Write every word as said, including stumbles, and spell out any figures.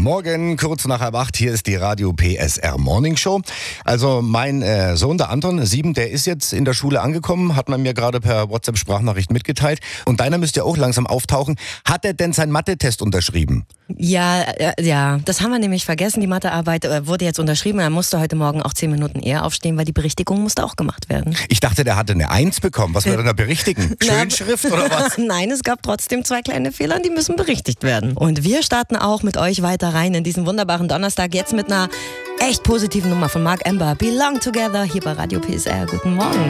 Morgen, kurz nach halb acht, hier ist die Radio P S R Morning Show. Also mein äh, Sohn, der Anton, sieben, der ist jetzt in der Schule angekommen, hat man mir gerade per WhatsApp-Sprachnachricht mitgeteilt. Und deiner müsste ja auch langsam auftauchen. Hat er denn seinen Mathe-Test unterschrieben? Ja, äh, ja, das haben wir nämlich vergessen. Die Mathearbeit äh, wurde jetzt unterschrieben. Er musste heute Morgen auch zehn Minuten eher aufstehen, weil die Berichtigung musste auch gemacht werden. Ich dachte, der hatte eine Eins bekommen. Was wird er da berichtigen? Schönschrift oder was? Nein, es gab trotzdem zwei kleine Fehler, die müssen berichtigt werden. Und wir starten auch mit euch weiter rein in diesen wunderbaren Donnerstag. Jetzt mit einer echt positiven Nummer von Mark Ember. Belong Together hier bei Radio P S R. Guten Morgen.